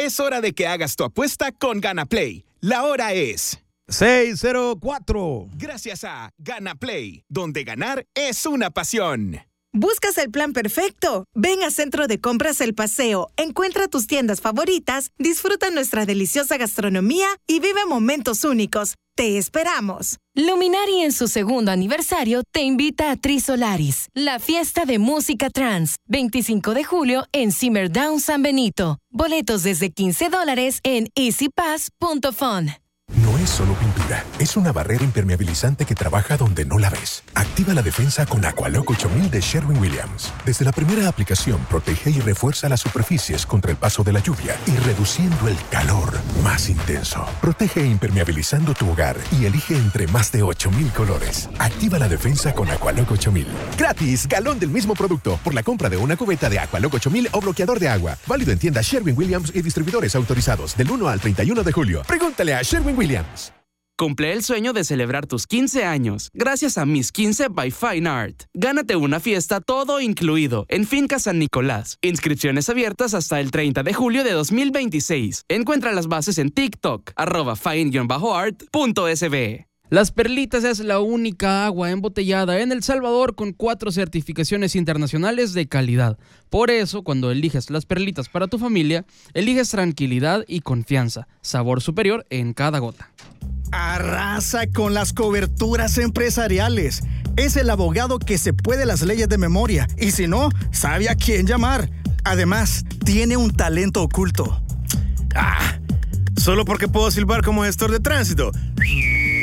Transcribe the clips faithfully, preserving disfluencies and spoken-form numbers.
Es hora de que hagas tu apuesta con GanaPlay. La hora es seis cero cuatro. Gracias a GanaPlay, donde ganar es una pasión. ¿Buscas el plan perfecto? Ven a Centro de Compras El Paseo, encuentra tus tiendas favoritas, disfruta nuestra deliciosa gastronomía y vive momentos únicos. ¡Te esperamos! Luminari en su segundo aniversario te invita a Trisolaris, la fiesta de música trans, veinticinco de julio en Simmerdown San Benito. Boletos desde quince dólares en easy pass punto fun. No es solo pintura, es una barrera impermeabilizante que trabaja donde no la ves. Activa la defensa con Aqualock ocho mil de Sherwin-Williams. Desde la primera aplicación, protege y refuerza las superficies contra el paso de la lluvia y reduciendo el calor más intenso. Protege impermeabilizando tu hogar y elige entre más de ocho mil colores. Activa la defensa con Aqualock ocho mil. Gratis, galón del mismo producto por la compra de una cubeta de Aqualock ocho mil o bloqueador de agua. Válido en tiendas Sherwin-Williams y distribuidores autorizados del uno al treinta y uno de julio. Pregúntale a Sherwin-Williams. Cumple el sueño de celebrar tus quince años gracias a Mis quince by Fine Art. Gánate una fiesta todo incluido en Finca San Nicolás. Inscripciones abiertas hasta el treinta de julio de dos mil veintiséis. Encuentra las bases en TikTok, arroba fine-art punto s b. Las Perlitas es la única agua embotellada en El Salvador con cuatro certificaciones internacionales de calidad. Por eso, cuando eliges Las Perlitas para tu familia, eliges tranquilidad y confianza, sabor superior en cada gota. Arrasa con las coberturas empresariales. Es el abogado que se puede las leyes de memoria y si no, sabe a quién llamar. Además, tiene un talento oculto. Ah, solo porque puedo silbar como gestor de tránsito.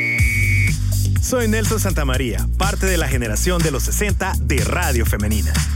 Soy Nelson Santamaría, parte de la generación de los sesenta de Radio Femenina.